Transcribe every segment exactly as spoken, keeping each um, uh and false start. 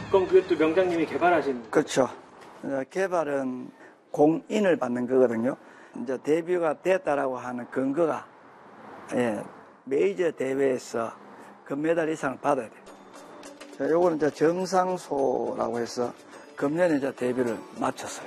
그럼 그것도 명장님이 개발하신? 그렇죠. 개발은 공인을 받는 거거든요. 이제 데뷔가 됐다라고 하는 근거가 예, 메이저 대회에서 금메달 이상을 받아야 돼요. 자, 요거는 이제 정상소라고 해서 금년에 이제 데뷔를 마쳤어요.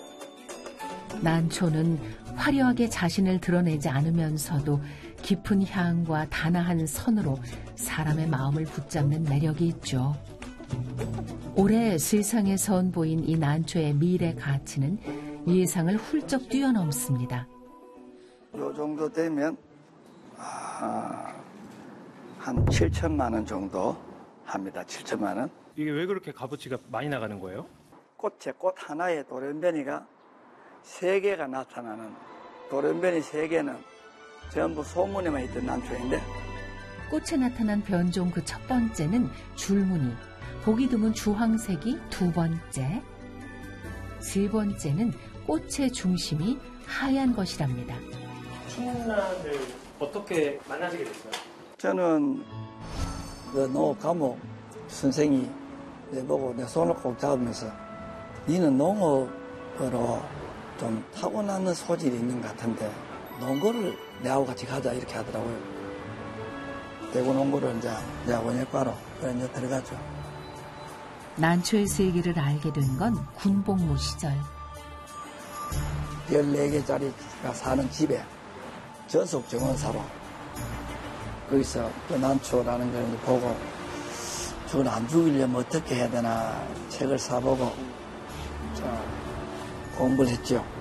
난초는 화려하게 자신을 드러내지 않으면서도 깊은 향과 단아한 선으로 사람의 마음을 붙잡는 매력이 있죠. 올해 세상에 선보인 이 난초의 미래 가치는 예상을 훌쩍 뛰어넘습니다. 요 정도 되면 아, 한 칠천만 원 정도 합니다. 칠천만 원. 이게 왜 그렇게 값어치가 많이 나가는 거예요? 꽃에 꽃 하나에 돌연변이가 세 개가 나타나는 돌연변이 세 개는 전부 소문에만 있던 난초인데 꽃에 나타난 변종 그 첫 번째는 줄무늬, 보기 드문 주황색이 두 번째, 세 번째는 꽃의 중심이 하얀 것이랍니다. 충남을 어떻게 만나시게 됐어요? 저는 그 농업 과목 선생이 내보고 내 손을 꼭 잡으면서 니는 농업으로 좀 타고나는 소질이 있는 것 같은데 농구를 내하고 같이 가자 이렇게 하더라고요. 대구 농구를 이제 내가 원예과로 이제 들어가죠. 난초의 세계를 알게 된 건 군복무 시절. 열네 개짜리가 사는 집에 저속 정원사로 거기서 그 난초라는 걸 보고 저건 안 죽이려면 어떻게 해야 되나 책을 사보고 공부를 했죠.